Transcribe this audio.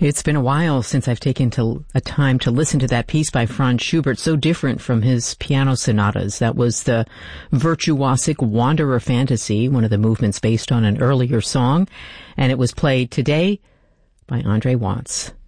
It's been a while since I've taken a time to listen to that piece by Franz Schubert, so different from his piano sonatas. That was the virtuosic Wanderer Fantasy, one of the movements based on an earlier song, and it was played today by Andre Watts.